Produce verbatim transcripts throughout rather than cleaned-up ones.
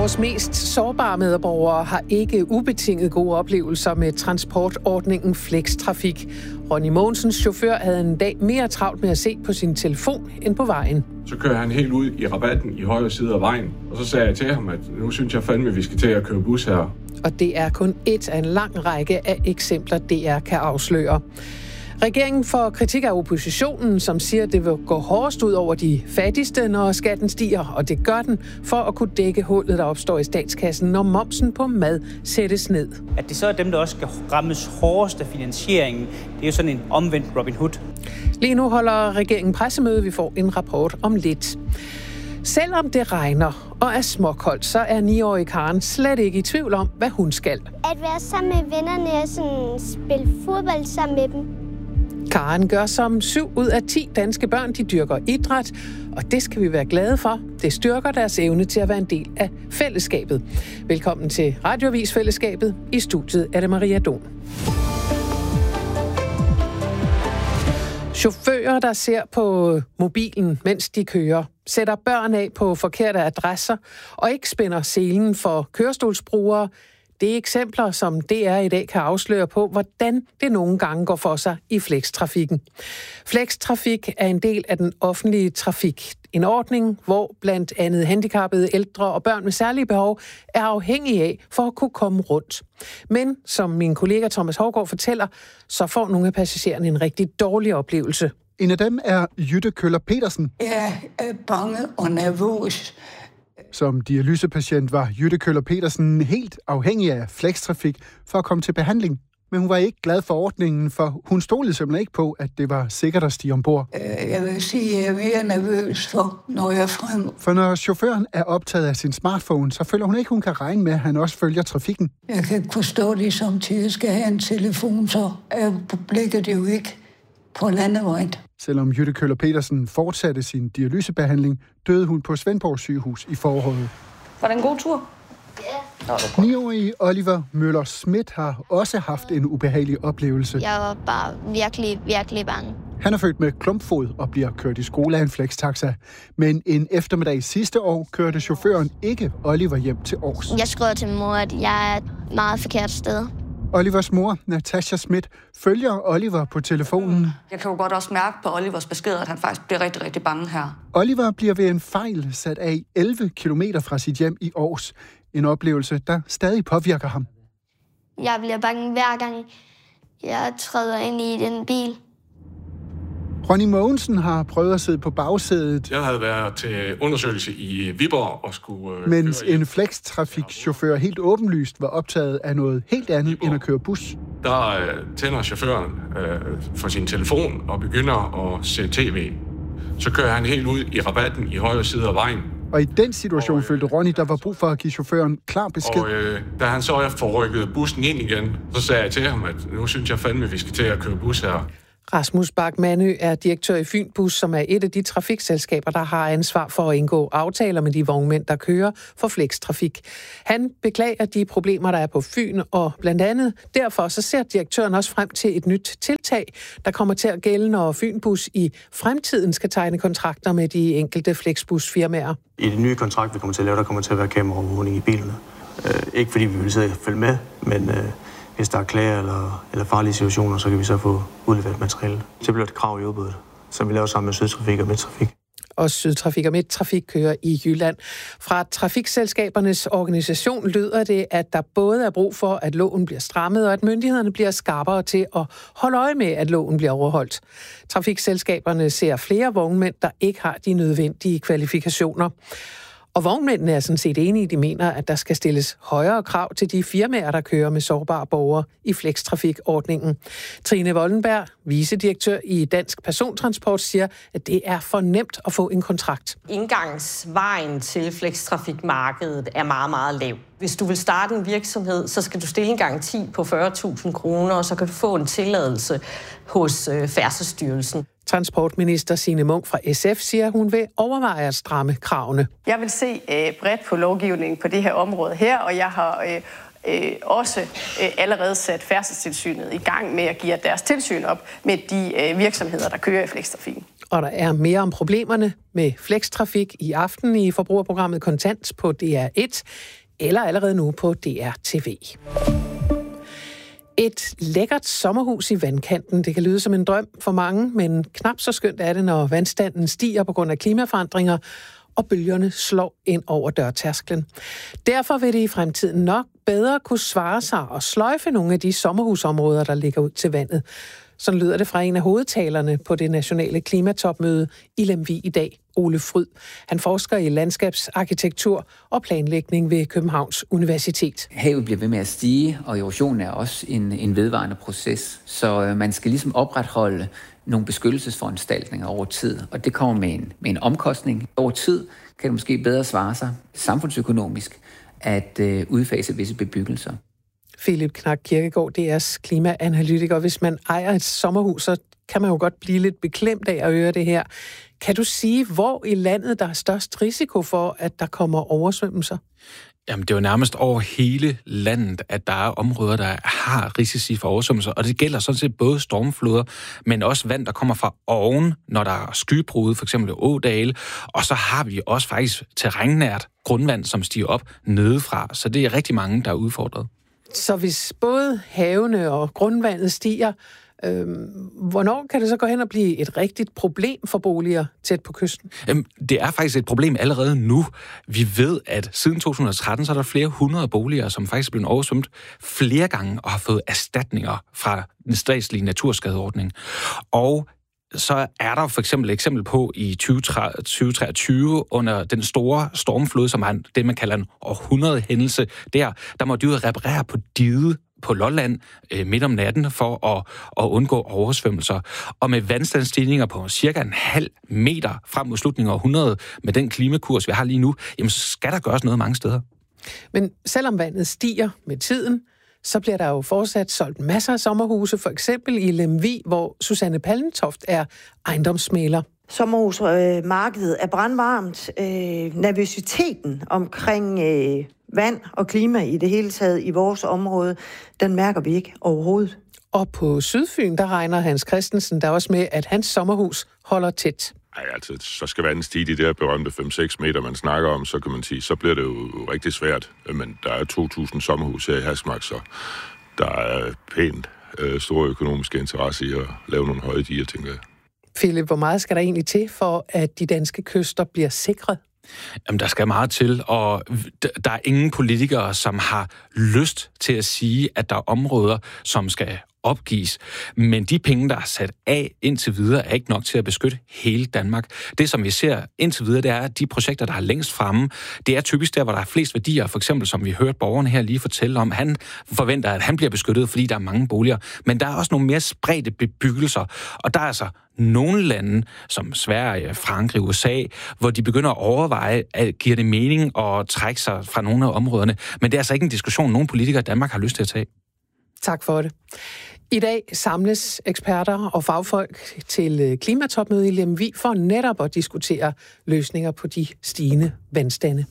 Vores mest sårbare medborgere har ikke ubetinget gode oplevelser med transportordningen Flextrafik. Ronny Mogensens chauffør havde en dag mere travlt med at se på sin telefon end på vejen. Så kører han helt ud i rabatten i højre side af vejen, og så sagde jeg til ham, at nu synes jeg fandme, at vi skal til at køre bus her. Og det er kun et af en lang række af eksempler, D R kan afsløre. Regeringen får kritik af oppositionen, som siger, at det vil gå hårdest ud over de fattigste, når skatten stiger, og det gør den for at kunne dække hullet, der opstår i statskassen, når momsen på mad sættes ned. At det så er dem, der også skal rammes hårdest af finansieringen, det er jo sådan en omvendt Robin Hood. Lige nu holder regeringen pressemøde, vi får en rapport om lidt. Selvom det regner og er småkoldt, så er niårige Karen slet ikke i tvivl om, hvad hun skal. At være sammen med vennerne og sådan spille fodbold sammen med dem. Karen gør som syv ud af ti danske børn, de dyrker idræt, og det skal vi være glade for. Det styrker deres evne til at være en del af fællesskabet. Velkommen til Radioavis-fællesskabet. I studiet er det Maria Don. Chauffører, der ser på mobilen, mens de kører, sætter børn af på forkerte adresser og ikke spænder selen for kørestolsbrugere. Det er eksempler, som D R i dag kan afsløre på, hvordan det nogle gange går for sig i flextrafikken. Flextrafik er en del af den offentlige trafik. En ordning, hvor blandt andet handicappede, ældre og børn med særlige behov er afhængige af for at kunne komme rundt. Men som min kollega Thomas Hougaard fortæller, så får nogle af passagererne en rigtig dårlig oplevelse. En af dem er Jytte Køller Petersen. Jeg er bange og nervøs. Som dialysepatient var Jytte Køller Petersen helt afhængig af flextrafik for at komme til behandling. Men hun var ikke glad for ordningen, for hun stolede simpelthen ikke på, at det var sikkert at stige ombord. Jeg vil sige, at jeg er mere nervøs for, når jeg er fremme. For når chaufføren er optaget af sin smartphone, så føler hun ikke, hun kan regne med, at han også følger trafikken. Jeg kan ikke forstå det som til, at jeg skal have en telefon, så er blikket jo ikke på landevejen. Selvom Jytte Køller Petersen fortsatte sin dialysebehandling, døde hun på Svendborg sygehus i foråret. Var det en god tur? Ja. niårige Oliver Møller Schmidt har også haft en ubehagelig oplevelse. Jeg var bare virkelig, virkelig bange. Han er født med klumpfod og bliver kørt i skole af en flextaxa. Men en eftermiddag sidste år kørte chaufføren ikke Oliver hjem til Aars. Jeg skrev til min mor, at jeg er et meget forkert sted. Olivers mor, Natasha Schmidt, følger Oliver på telefonen. Jeg kan jo godt også mærke på Olivers besked, at han faktisk bliver rigtig, rigtig bange her. Oliver bliver ved en fejl sat af elleve kilometer fra sit hjem i Aars. En oplevelse, der stadig påvirker ham. Jeg bliver bange hver gang, jeg træder ind i den bil. Ronny Mogensen har prøvet at sidde på bagsædet. Jeg havde været til undersøgelse i Viborg og skulle øh, mens en flextrafikchauffør helt åbenlyst var optaget af noget helt andet Viborg. End at køre bus. Der øh, tænder chaufføren øh, for sin telefon og begynder at se tv. Så kører han helt ud i rabatten i højre side af vejen. Og i den situation og, øh, følte Ronny, der var brug for at give chaufføren klar besked. Og øh, da han så får rykket bussen ind igen, så sagde jeg til ham, at nu synes jeg fandme, at vi skal til at køre bus her. Rasmus Bak-Mandø er direktør i Fynbus, som er et af de trafikselskaber, der har ansvar for at indgå aftaler med de vognmænd, der kører for flextrafik. Han beklager de problemer, der er på Fyn, og blandt andet derfor så ser direktøren også frem til et nyt tiltag, der kommer til at gælde, når Fynbus i fremtiden skal tegne kontrakter med de enkelte flexbusfirmaer. I det nye kontrakt, vi kommer til at lave, der kommer til at være kameraovervågning i bilerne. Øh, ikke fordi vi vil sidde og følge med, men... Øh, Hvis der er klager eller, eller farlige situationer, så kan vi så få udleveret materiale. Så bliver det krav i udbuddet, som vi laver sammen med Sydtrafik og Midttrafik. Og Sydtrafik og Midttrafik kører i Jylland. Fra trafikselskabernes organisation lyder det, at der både er brug for, at loven bliver strammet, og at myndighederne bliver skarpere til at holde øje med, at loven bliver overholdt. Trafikselskaberne ser flere vognmænd, der ikke har de nødvendige kvalifikationer. Og vognmændene er sådan set enige, de mener, at der skal stilles højere krav til de firmaer, der kører med sårbare borgere i flextrafikordningen. Trine Wollenberg, vicedirektør i Dansk Persontransport, siger, at det er for nemt at få en kontrakt. Indgangsvejen til flextrafikmarkedet er meget, meget lav. Hvis du vil starte en virksomhed, så skal du stille en garanti på fyrre tusind kroner, og så kan du få en tilladelse hos øh, Færdselsstyrelsen. Transportminister Signe Munk fra S F siger, at hun vil overveje at stramme kravene. Jeg vil se øh, bredt på lovgivningen på det her område her, og jeg har øh, øh, også øh, allerede sat Færdselstilsynet i gang med at give deres tilsyn op med de øh, virksomheder, der kører i flextrafikken. Og der er mere om problemerne med flextrafik i aften i forbrugerprogrammet Kontant på D R et, eller allerede nu på D R T V. Et lækkert sommerhus i vandkanten, det kan lyde som en drøm for mange, men knap så skønt er det, når vandstanden stiger på grund af klimaforandringer, og bølgerne slår ind over dørtærsklen. Derfor vil det i fremtiden nok bedre kunne svare sig og sløjfe nogle af de sommerhusområder, der ligger ud til vandet. Sådan lyder det fra en af hovedtalerne på det nationale klimatopmøde i Lemvig i dag, Ole Fryd. Han forsker i landskabsarkitektur og planlægning ved Københavns Universitet. Havet bliver ved med at stige, og erosion er også en, en vedvarende proces. Så øh, man skal ligesom opretholde nogle beskyttelsesforanstaltninger over tid, og det kommer med en, med en omkostning. Over tid kan det måske bedre svare sig samfundsøkonomisk at øh, udfase visse bebyggelser. Philip Knak Kirkegaard, D R's klimaanalytiker. Hvis man ejer et sommerhus, så kan man jo godt blive lidt beklemt af at høre det her. Kan du sige, hvor i landet der er størst risiko for, at der kommer oversvømmelser? Jamen, det er jo nærmest over hele landet, at der er områder, der har risici for oversvømmelser, og det gælder sådan set både stormfloder, men også vand, der kommer fra oven, når der er skybrud, for eksempel ådale, og så har vi også faktisk terrænnært grundvand, som stiger op nedefra, så det er rigtig mange, der er udfordret. Så hvis både havene og grundvandet stiger, øh, hvornår kan det så gå hen og blive et rigtigt problem for boliger tæt på kysten? Jamen, det er faktisk et problem allerede nu. Vi ved, at siden to tusind og tretten, så er der flere hundrede boliger, som faktisk er blevet oversvømt flere gange og har fået erstatninger fra den statslige naturskadeordning. Og så er der for eksempel et eksempel på i tyve treogtyve under den store stormflod, som er det, man kalder en århundredehændelse der, der må de jo reparere på diget på Lolland øh, midt om natten for at, at undgå oversvømmelser. Og med vandstandsstigninger på cirka en halv meter frem mod slutningen af århundredet, med den klimakurs, vi har lige nu, jamen så skal der gøres noget mange steder. Men selvom vandet stiger med tiden, så bliver der jo fortsat solgt masser af sommerhuse, for eksempel i Lemvig, hvor Susanne Pallentoft er ejendomsmægler. Sommerhusmarkedet er brandvarmt. Øh, nervøsiteten omkring øh, vand og klima i det hele taget i vores område, den mærker vi ikke overhovedet. Og på Sydfyn, der regner Hans Christensen der også med, at hans sommerhus holder tæt. Ej, altså, så skal vandet stige de der berømte fem seks meter, man snakker om, så kan man sige, så bliver det jo rigtig svært. Men der er to tusind sommerhus her i Hasmark, så der er pænt øh, store økonomiske interesse i at lave nogle høje diger, tænker jeg. Philip, hvor meget skal der egentlig til for, at de danske kyster bliver sikret? Jamen, der skal meget til, og der er ingen politikere, som har lyst til at sige, at der er områder, som skal opgives. Men de penge, der er sat af indtil videre, er ikke nok til at beskytte hele Danmark. Det, som vi ser indtil videre, det er, at de projekter, der er længst fremme, det er typisk der, hvor der er flest værdier. For eksempel, som vi hørte borgerne her lige fortælle om, han forventer, at han bliver beskyttet, fordi der er mange boliger. Men der er også nogle mere spredte bebyggelser, og der er altså nogle lande, som Sverige, Frankrig, U S A, hvor de begynder at overveje, at giver det mening at trække sig fra nogle af områderne. Men det er altså ikke en diskussion, nogen politikere i Danmark har lyst til at tage. Tak for det. I dag samles eksperter og fagfolk til klimatopmøde i Lemvig for netop at diskutere løsninger på de stigende vandstande.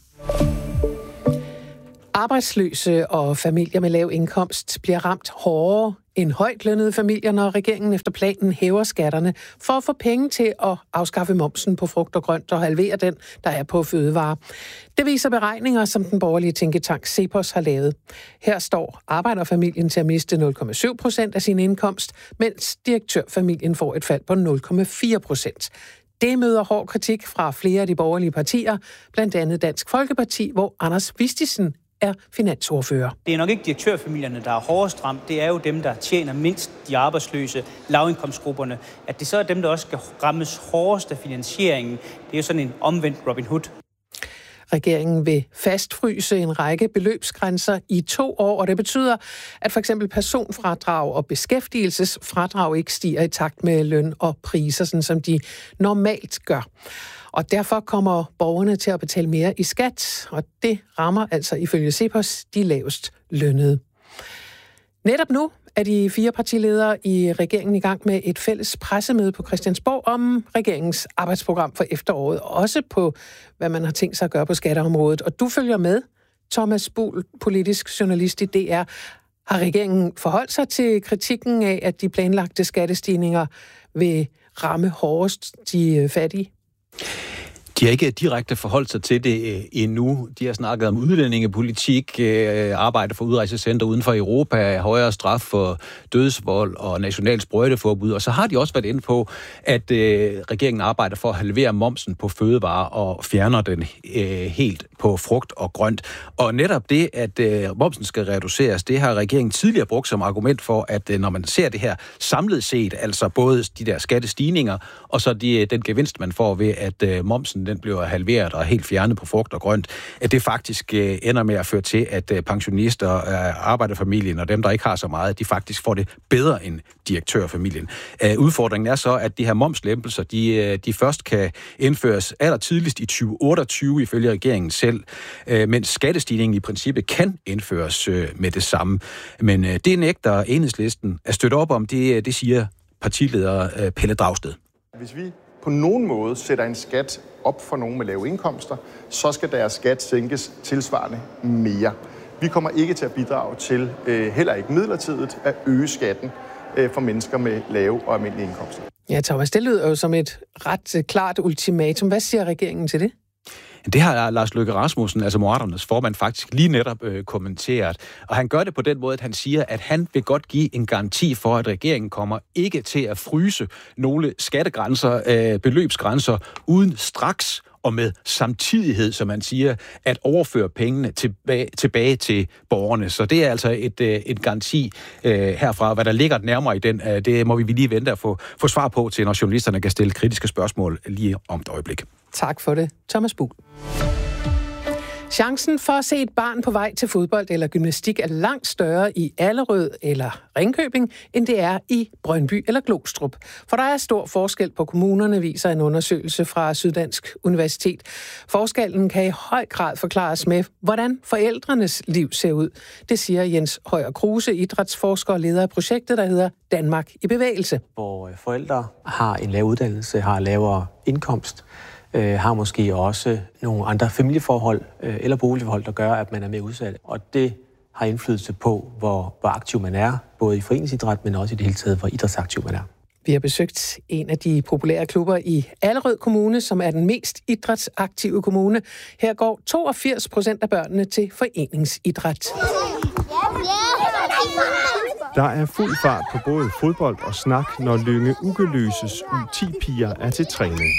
Arbejdsløse og familier med lav indkomst bliver ramt hårdere end højtlønnede familier, når regeringen efter planen hæver skatterne for at få penge til at afskaffe momsen på frugt og grønt og halvere den, der er på fødevarer. Det viser beregninger, som den borgerlige tænketank CEPOS har lavet. Her står arbejderfamilien til at miste nul komma syv procent af sin indkomst, mens direktørfamilien får et fald på nul komma fire procent. Det møder hård kritik fra flere af de borgerlige partier, blandt andet Dansk Folkeparti, hvor Anders Vistisen er finansordfører. Det er nok ikke direktørfamilierne, der er hårdest ramt. Det er jo dem, der tjener mindst, de arbejdsløse, lavindkomstgrupperne. At det så er dem, der også skal rammes hårdest af finansieringen. Det er jo sådan en omvendt Robin Hood. Regeringen vil fastfryse en række beløbsgrænser i to år, og det betyder, at for eksempel personfradrag og beskæftigelsesfradrag ikke stiger i takt med løn og priser, sådan som de normalt gør. Og derfor kommer borgerne til at betale mere i skat, og det rammer altså ifølge CEPOS de lavest lønnede. Netop nu er de fire partiledere i regeringen i gang med et fælles pressemøde på Christiansborg om regeringens arbejdsprogram for efteråret, også på, hvad man har tænkt sig at gøre på skatteområdet. Og du følger med, Thomas Buhl, politisk journalist i D R. Har regeringen forholdt sig til kritikken af, at de planlagte skattestigninger vil ramme hårdest de fattige? De har ikke direkte forholdt sig til det endnu. De har snakket om udlændingepolitik, arbejde for udrejsecenter uden for Europa, højere straf for dødsvold og national sprøjteforbud. Og så har de også været inde på, at regeringen arbejder for at halvere momsen på fødevarer og fjerner den helt på frugt og grønt. Og netop det, at momsen skal reduceres, det har regeringen tidligere brugt som argument for, at når man ser det her samlet set, altså både de der skattestigninger og så de, den gevinst, man får ved, at momsen den bliver halveret og helt fjernet på frugt og grønt, at det faktisk øh, ender med at føre til, at øh, pensionister, øh, arbejderfamilien og dem, der ikke har så meget, de faktisk får det bedre end direktørfamilien. Øh, udfordringen er så, at de her momslempelser, de, øh, de først kan indføres allertidligst i tyve otteogtyve, ifølge regeringen selv, øh, mens skattestigningen i princippet kan indføres øh, med det samme. Men øh, det nægter Enhedslisten at støtte op om, det, det siger partileder øh, Pelle Dragsted. Hvis vi på nogen måde sætter en skat op for nogen med lave indkomster, så skal deres skat sænkes tilsvarende mere. Vi kommer ikke til at bidrage til, øh, heller ikke midlertidigt, at øge skatten øh, for mennesker med lave og almindelige indkomster. Ja, Thomas, det lyder jo som et ret klart ultimatum. Hvad siger regeringen til det? Det har Lars Løkke Rasmussen, altså Moderaternes formand, faktisk lige netop øh, kommenteret. Og han gør det på den måde, at han siger, at han vil godt give en garanti for, at regeringen kommer ikke til at fryse nogle skattegrænser, øh, beløbsgrænser, uden straks og med samtidighed, som man siger, at overføre pengene tilbage, tilbage til borgerne. Så det er altså et, et garanti øh, herfra. Hvad der ligger nærmere i den, øh, det må vi lige vente at få, få svar på til, når journalisterne kan stille kritiske spørgsmål lige om et øjeblik. Tak for det, Thomas Buhl. Chancen for at se et barn på vej til fodbold eller gymnastik er langt større i Allerød eller Ringkøbing, end det er i Brøndby eller Glostrup. For der er stor forskel på kommunerne, viser en undersøgelse fra Syddansk Universitet. Forskellen kan i høj grad forklares med, hvordan forældrenes liv ser ud. Det siger Jens Højer Kruse, idrætsforsker og leder af projektet, der hedder Danmark i bevægelse. Hvor forældre har en lav uddannelse, har lavere indkomst, Øh, har måske også nogle andre familieforhold øh, eller boligforhold, der gør, at man er mere udsat. Og det har indflydelse på, hvor, hvor aktiv man er, både i foreningsidræt, men også i det hele taget, hvor idrætsaktiv man er. Vi har besøgt en af de populære klubber i Allerød Kommune, som er den mest idrætsaktive kommune. Her går toogfirs procent af børnene til foreningsidræt. Der er fuld fart på både fodbold og snak, når Lynge Ugeløses U ti piger er til træning.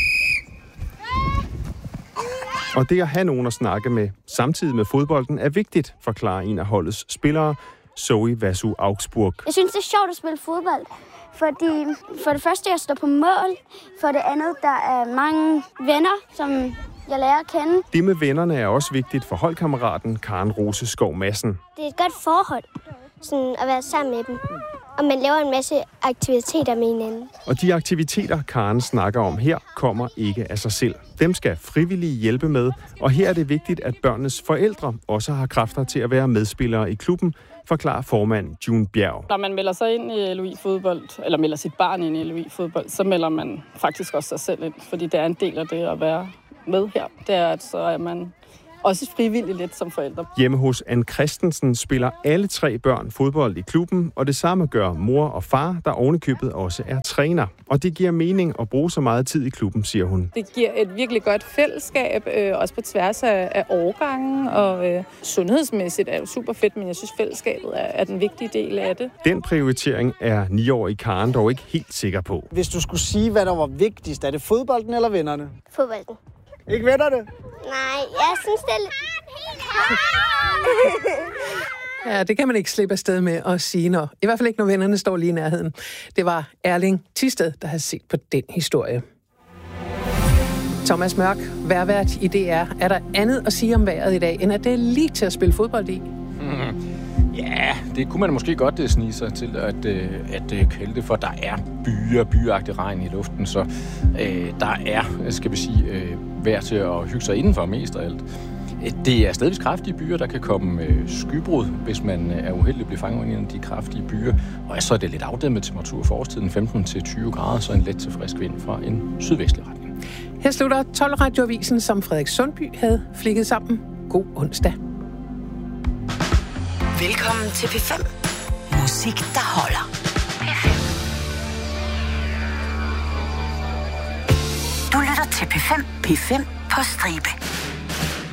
Og det at have nogen at snakke med, samtidig med fodbolden, er vigtigt, forklarer en af holdets spillere, Zoe Vasu Augsburg. Jeg synes, det er sjovt at spille fodbold, fordi for det første, jeg står på mål. For det andet, der er mange venner, som jeg lærer at kende. Det med vennerne er også vigtigt for holdkammeraten Karen Rose Skov Madsen. Det er et godt forhold, sådan at være sammen med dem. Og man laver en masse aktiviteter med hinanden. Og de aktiviteter, Karen snakker om her, kommer ikke af sig selv. Dem skal frivillige hjælpe med, og her er det vigtigt, at børnenes forældre også har kræfter til at være medspillere i klubben, forklarer formand June Bjerg. Når man melder sig ind i L O I-fodbold, eller melder sit barn ind i L O I-fodbold, så melder man faktisk også sig selv ind, fordi det er en del af det at være med her. Det er, at så er man også frivillig lidt som forældre. Hjemme hos Ann Christensen spiller alle tre børn fodbold i klubben, og det samme gør mor og far, der ovenikøbet også er træner. Og det giver mening at bruge så meget tid i klubben, siger hun. Det giver et virkelig godt fællesskab, øh, også på tværs af, af årgangen, og øh, sundhedsmæssigt er jo super fedt, men jeg synes, fællesskabet er, er den vigtige del af det. Den prioritering er niårige Karen dog ikke helt sikker på. Hvis du skulle sige, hvad der var vigtigst, er det fodbolden eller vennerne? Fodbolden. Ikke vennerne? Nej, jeg synes, det er lidt... Ja, det kan man ikke slippe afsted med at sige, når i hvert fald ikke, når vennerne står lige i nærheden. Det var Erling Thisted, der har set på den historie. Thomas Mørk, vejrvært i D R. Er der andet at sige om vejret i dag, end at det er lige til at spille fodbold i? Mm. Ja, det kunne man måske godt snige sig til at, at, at kalde det, for der er byer, byagtig regn i luften, så øh, der er, skal vi sige, øh, vejr til at hygge sig indenfor mest af alt. Det er stadig kraftige byer, der kan komme øh, skybrud, hvis man er uheldig at blive fanget i en af de kraftige byer. Og så er det lidt afdæmmet temperatur for årstiden, femten til tyve grader, så en let til frisk vind fra en sydvestlig retning. Her slutter tolv radioavisen, som Frederik Sundby havde flikket sammen. God onsdag. Velkommen til P fem. Musik, der holder. P fem. Du lytter til P fem. P fem på stribe.